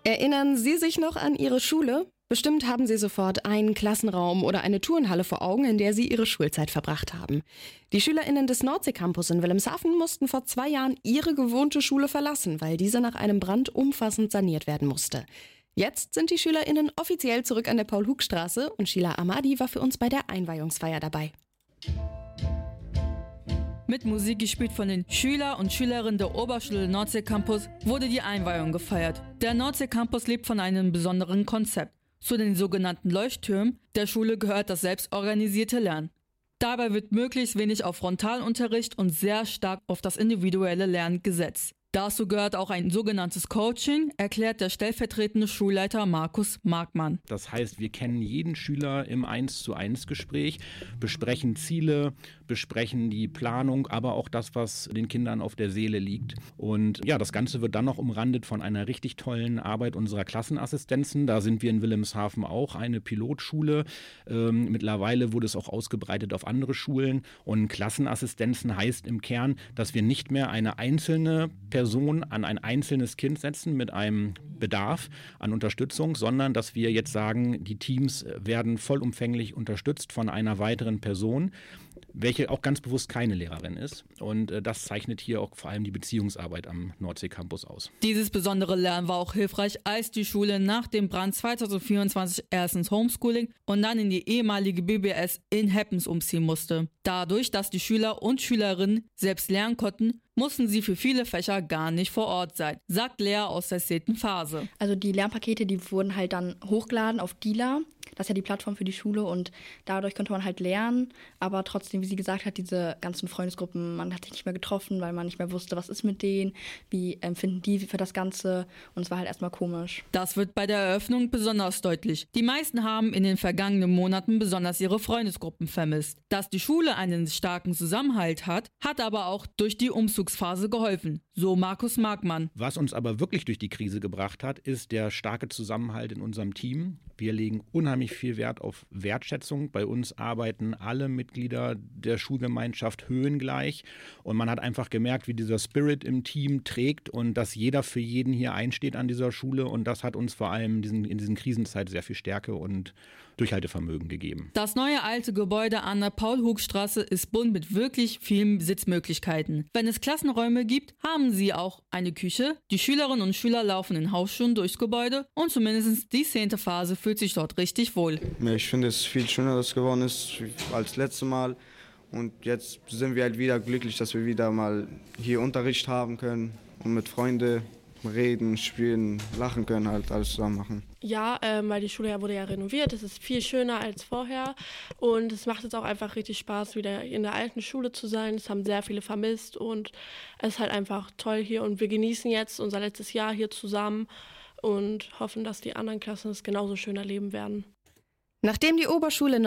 Erinnern Sie sich noch an Ihre Schule? Bestimmt haben Sie sofort einen Klassenraum oder eine Turnhalle vor Augen, in der Sie Ihre Schulzeit verbracht haben. Die SchülerInnen des Nordsee-Campus in Wilhelmshaven mussten vor 2 Jahren ihre gewohnte Schule verlassen, weil diese nach einem Brand umfassend saniert werden musste. Jetzt sind die SchülerInnen offiziell zurück an der Paul-Hug-Straße und Sheila Amadi war für uns bei der Einweihungsfeier dabei. Mit Musik gespielt von den Schüler und Schülerinnen der Oberschule Nordsee-Campus wurde die Einweihung gefeiert. Der Nordsee-Campus lebt von einem besonderen Konzept. Zu den sogenannten Leuchttürmen der Schule gehört das selbstorganisierte Lernen. Dabei wird möglichst wenig auf Frontalunterricht und sehr stark auf das individuelle Lernen gesetzt. Dazu gehört auch ein sogenanntes Coaching, erklärt der stellvertretende Schulleiter Markus Markmann. Das heißt, wir kennen jeden Schüler im 1:1 Gespräch, besprechen Ziele, besprechen die Planung, aber auch das, was den Kindern auf der Seele liegt. Und ja, das Ganze wird dann noch umrandet von einer richtig tollen Arbeit unserer Klassenassistenzen. Da sind wir in Wilhelmshaven auch eine Pilotschule. Mittlerweile wurde es auch ausgebreitet auf andere Schulen. Und Klassenassistenzen heißt im Kern, dass wir nicht mehr eine einzelne Person an ein einzelnes Kind setzen mit einem Bedarf an Unterstützung, sondern dass wir jetzt sagen, die Teams werden vollumfänglich unterstützt von einer weiteren Person, welche auch ganz bewusst keine Lehrerin ist. Und das zeichnet hier auch vor allem die Beziehungsarbeit am Nordsee-Campus aus. Dieses besondere Lernen war auch hilfreich, als die Schule nach dem Brand 2024 erst ins Homeschooling und dann in die ehemalige BBS in Heppens umziehen musste. Dadurch, dass die Schüler und Schülerinnen selbst lernen konnten, mussten sie für viele Fächer gar nicht vor Ort sein, sagt Lea aus der 10. Phase. Also die Lernpakete, die wurden halt dann hochgeladen auf Dila. Das ist ja die Plattform für die Schule und dadurch konnte man halt lernen, aber trotzdem, wie sie gesagt hat, diese ganzen Freundesgruppen, man hat sich nicht mehr getroffen, weil man nicht mehr wusste, was ist mit denen, wie empfinden die für das Ganze und es war halt erstmal komisch. Das wird bei der Eröffnung besonders deutlich. Die meisten haben in den vergangenen Monaten besonders ihre Freundesgruppen vermisst. Dass die Schule einen starken Zusammenhalt hat, hat aber auch durch die Umzugsphase geholfen, so Markus Markmann. Was uns aber wirklich durch die Krise gebracht hat, ist der starke Zusammenhalt in unserem Team. Wir legen unheimlich viel Wert auf Wertschätzung. Bei uns arbeiten alle Mitglieder der Schulgemeinschaft höhengleich. Und man hat einfach gemerkt, wie dieser Spirit im Team trägt und dass jeder für jeden hier einsteht an dieser Schule. Und das hat uns vor allem in diesen Krisenzeit sehr viel Stärke und Durchhaltevermögen gegeben. Das neue alte Gebäude an der Paul-Hug-Straße ist bunt mit wirklich vielen Sitzmöglichkeiten. Wenn es Klassenräume gibt, haben sie auch eine Küche. Die Schülerinnen und Schüler laufen in Hausschuhen durchs Gebäude und zumindest die 10. Phase fühlt sich dort richtig wohl. Ja, ich finde es viel schöner, dass es geworden ist als letztes Mal. Und jetzt sind wir halt wieder glücklich, dass wir wieder mal hier Unterricht haben können und mit Freunden reden, spielen, lachen können, halt alles zusammen machen. Ja, weil die Schule wurde ja renoviert, es ist viel schöner als vorher und es macht jetzt auch einfach richtig Spaß, wieder in der alten Schule zu sein. Es haben sehr viele vermisst und es ist halt einfach toll hier und wir genießen jetzt unser letztes Jahr hier zusammen und hoffen, dass die anderen Klassen es genauso schön erleben werden. Nachdem die Oberschule